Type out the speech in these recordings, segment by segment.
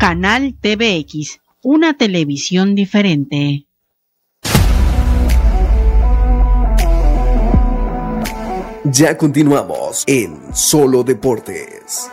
Canal TVX, una televisión diferente. Ya continuamos en Solo Deportes.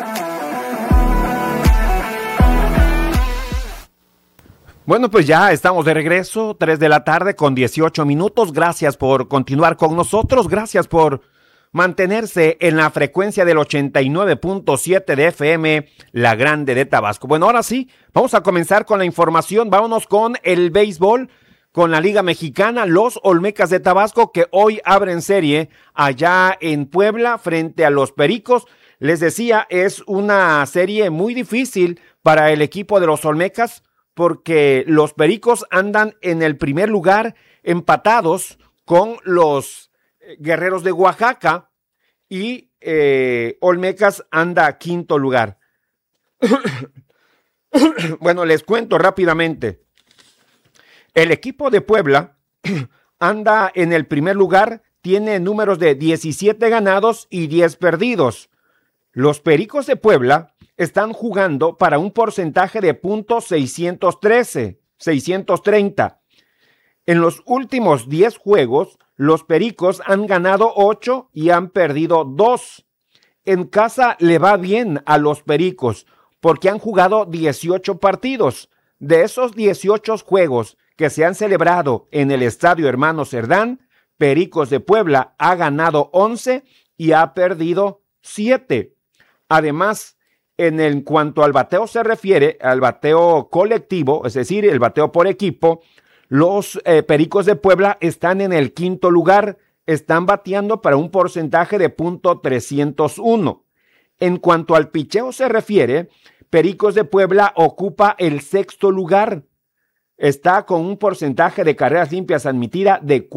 Bueno, pues ya estamos de regreso, 3 de la tarde con 18 minutos. Gracias por continuar con nosotros, gracias por mantenerse en la frecuencia del 89.7 de FM, La Grande de Tabasco. Bueno, ahora sí, vamos a comenzar con la información. Vámonos con el béisbol, con la Liga Mexicana, los Olmecas de Tabasco, que hoy abren serie allá en Puebla frente a los Pericos. Les decía, es una serie muy difícil para el equipo de los Olmecas, porque los Pericos andan en el primer lugar empatados con los Guerreros de Oaxaca y Olmecas anda quinto lugar. Bueno, les cuento rápidamente. El equipo de Puebla anda en el primer lugar, tiene números de 17 ganados y 10 perdidos. Los Pericos de Puebla están jugando para un porcentaje de .630. En los últimos 10 juegos, los Pericos han ganado 8 y han perdido 2. En casa le va bien a los Pericos porque han jugado 18 partidos. De esos 18 juegos que se han celebrado en el Estadio Hermano Cerdán, Pericos de Puebla ha ganado 11 y ha perdido 7. Además, en cuanto al bateo se refiere, al bateo colectivo, es decir, el bateo por equipo, los Pericos de Puebla están en el quinto lugar, están bateando para un porcentaje de .301. En cuanto al picheo se refiere, Pericos de Puebla ocupa el sexto lugar, está con un porcentaje de carreras limpias admitida de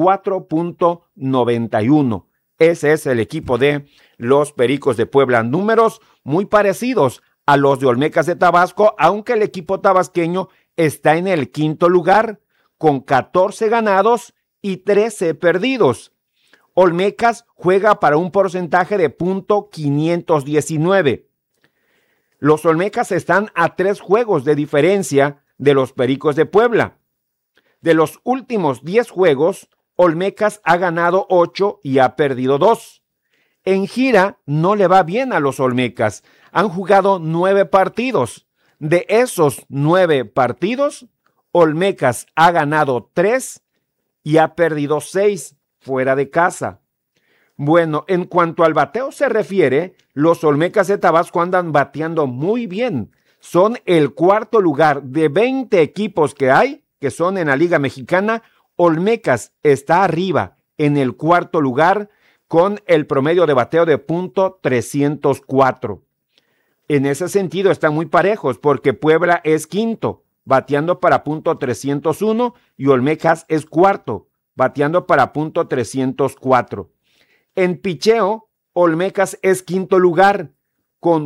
4.91. Ese es el equipo de los Pericos de Puebla. Números muy parecidos a los de Olmecas de Tabasco, aunque el equipo tabasqueño está en el quinto lugar con 14 ganados y 13 perdidos. Olmecas juega para un porcentaje de .519. Los Olmecas están a 3 juegos de diferencia de los Pericos de Puebla. De los últimos 10 juegos, Olmecas ha ganado 8 y ha perdido 2. En gira no le va bien a los Olmecas. Han jugado 9 partidos. De esos 9 partidos, Olmecas ha ganado 3 y ha perdido 6 fuera de casa. Bueno, en cuanto al bateo se refiere, los Olmecas de Tabasco andan bateando muy bien. Son el cuarto lugar de 20 equipos que hay, que son en la Liga Mexicana. Olmecas está arriba en el cuarto lugar con el promedio de bateo de .304. En ese sentido están muy parejos porque Puebla es quinto, bateando para .301 y Olmecas es cuarto, bateando para .304. En picheo, Olmecas es quinto lugar con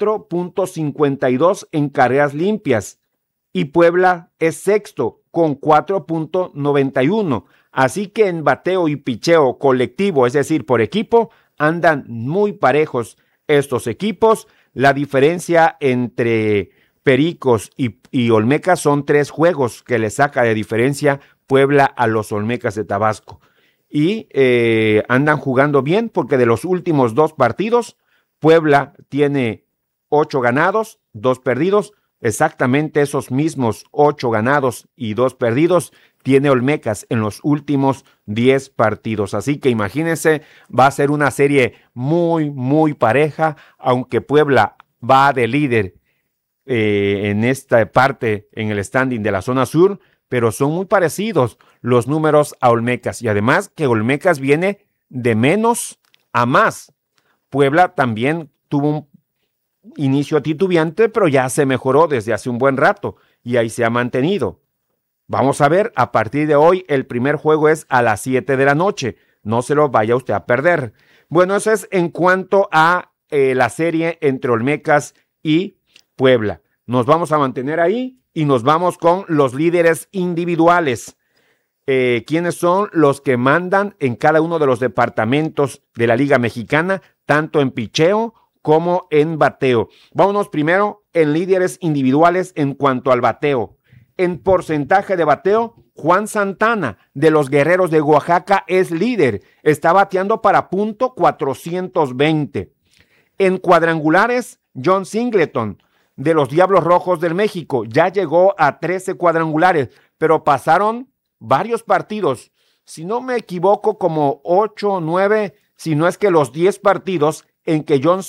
4.52 en carreras limpias y Puebla es sexto con 4.91. Así que en bateo y picheo colectivo, es decir, por equipo, andan muy parejos estos equipos. La diferencia entre Pericos y Olmecas son 3 juegos que le saca de diferencia Puebla a los Olmecas de Tabasco. Y andan jugando bien porque de los últimos 2 partidos, Puebla tiene 8 ganados, 2 perdidos. Exactamente esos mismos 8 ganados y 2 perdidos tiene Olmecas en los últimos 10 partidos. Así que imagínense, va a ser una serie muy, muy pareja, aunque Puebla va de líder en esta parte, en el standing de la zona sur, pero son muy parecidos los números a Olmecas. Y además que Olmecas viene de menos a más. Puebla también tuvo un inicio titubeante, pero ya se mejoró desde hace un buen rato y ahí se ha mantenido. Vamos a ver, a partir de hoy el primer juego es a las 7 de la noche. No se lo vaya usted a perder. Bueno, eso es en cuanto a la serie entre Olmecas y Puebla. Nos vamos a mantener ahí y nos vamos con los líderes individuales. ¿Quiénes son los que mandan en cada uno de los departamentos de la Liga Mexicana, tanto en picheo como en bateo? Vámonos primero en líderes individuales en cuanto al bateo. En porcentaje de bateo, Juan Santana de los Guerreros de Oaxaca es líder. Está bateando para .420. En cuadrangulares, John Singleton de los Diablos Rojos del México ya llegó a 13 cuadrangulares, pero pasaron varios partidos. Si no me equivoco, como 8 o 9, si no es que los 10 partidos en que John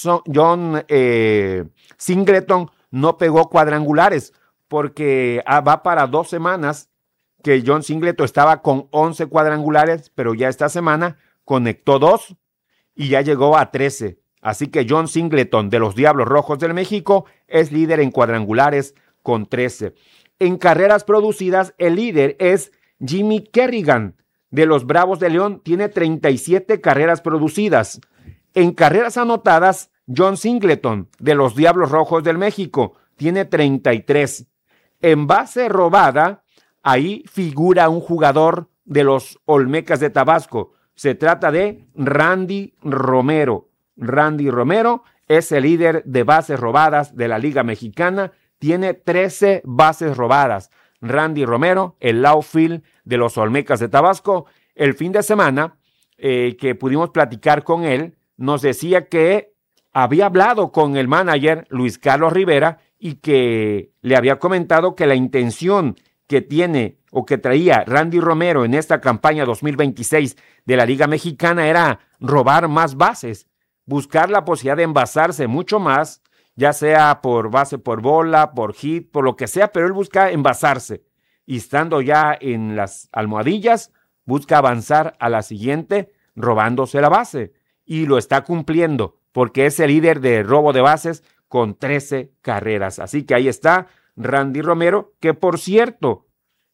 Singleton no pegó cuadrangulares, porque va para 2 semanas que John Singleton estaba con 11 cuadrangulares, pero ya esta semana conectó 2 y ya llegó a 13. Así que John Singleton de los Diablos Rojos del México es líder en cuadrangulares con 13. En carreras producidas, el líder es Jimmy Kerrigan de los Bravos de León, tiene 37 carreras producidas. En carreras anotadas, John Singleton de los Diablos Rojos del México tiene 33. En base robada, ahí figura un jugador de los Olmecas de Tabasco. Se trata de Randy Romero. Randy Romero es el líder de bases robadas de la Liga Mexicana. Tiene 13 bases robadas. Randy Romero, el outfield de los Olmecas de Tabasco. El fin de semana que pudimos platicar con él, nos decía que había hablado con el manager Luis Carlos Rivera y que le había comentado que la intención que tiene o que traía Randy Romero en esta campaña 2026 de la Liga Mexicana era robar más bases, buscar la posibilidad de envasarse mucho más, ya sea por base por bola, por hit, por lo que sea, pero él busca envasarse y estando ya en las almohadillas, busca avanzar a la siguiente robándose la base y lo está cumpliendo porque es el líder de robo de bases con 13 carreras. Así que ahí está Randy Romero, que por cierto,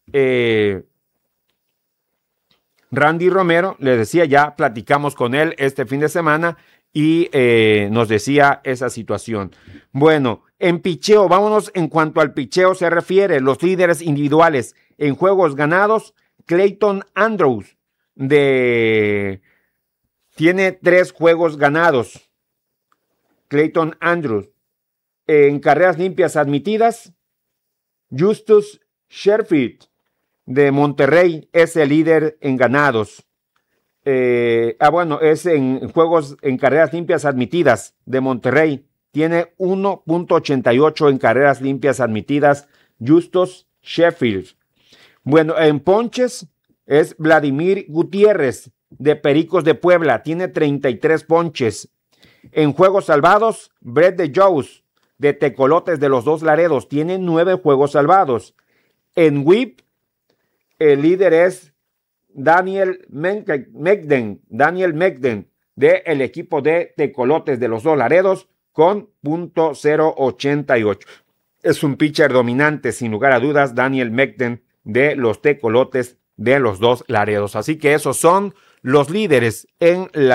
Randy Romero, les decía, ya platicamos con él este fin de semana y nos decía esa situación. Bueno, en picheo, vámonos en cuanto al picheo se refiere, los líderes individuales en juegos ganados, Clayton Andrews tiene 3 juegos ganados. Clayton Andrews. En carreras limpias admitidas, Justus Sheffield de Monterrey es el líder en ganados. Es en juegos, en carreras limpias admitidas de Monterrey. Tiene 1.88 en carreras limpias admitidas, Justus Sheffield. Bueno, en ponches es Vladimir Gutiérrez de Pericos de Puebla. Tiene 33 ponches. En juegos salvados, Brett de Jones de Tecolotes de los Dos Laredos. Tiene 9 juegos salvados. En whip, el líder es Daniel Megden del equipo de Tecolotes de los Dos Laredos con .088. Es un pitcher dominante, sin lugar a dudas, Daniel Megden de los Tecolotes de los Dos Laredos. Así que esos son los líderes en la